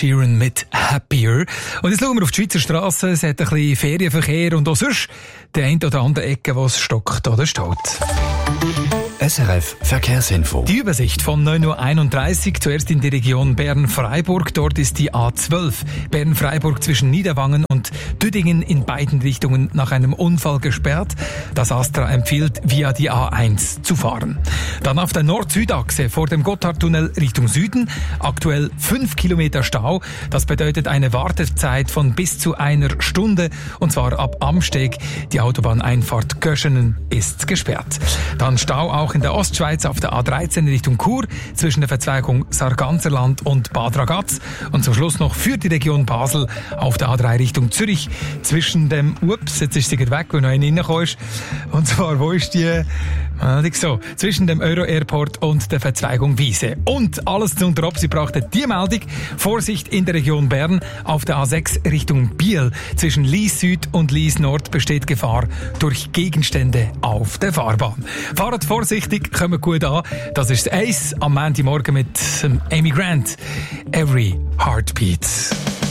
Sheeran mit Happier. Und jetzt schauen wir auf die Schweizer Strassen. Es hat ein bisschen Ferienverkehr und auch sonst die eine oder andere Ecke, wo es stockt oder staut. SRF Verkehrsinfo. Die Übersicht von 9.31 Uhr. Zuerst in die Region Bern-Freiburg. Dort ist die A12 Bern-Freiburg zwischen Niederwangen und Düdingen in beiden Richtungen nach einem Unfall gesperrt. Das Astra empfiehlt, via die A1 zu fahren. Dann auf der Nord-Süd-Achse vor dem Gotthardtunnel Richtung Süden. Aktuell 5 Kilometer Stau. Das bedeutet eine Wartezeit von bis zu 1 Stunde. Und zwar ab Amsteg. Die Autobahneinfahrt Köschenen ist gesperrt. Dann Stau auch in der Ostschweiz auf der A13 Richtung Chur zwischen der Verzweigung Sarganserland und Bad Ragaz. Und zum Schluss noch für die Region Basel auf der A3 Richtung Zürich zwischen dem, jetzt ist sie gerade weg, wo noch eine reingekommen ist. Und zwar, wo ist die? So, zwischen dem Euro-Airport und der Verzweigung Wiese. Und alles zu unter Sie brachte die Meldung. Vorsicht in der Region Bern auf der A6 Richtung Biel. Zwischen Lies Süd und Lies Nord besteht Gefahr durch Gegenstände auf der Fahrbahn. Fahrt vorsichtig, kommt gut an. Das ist Ace am Montagmorgen mit Amy Grant. Every Heartbeat.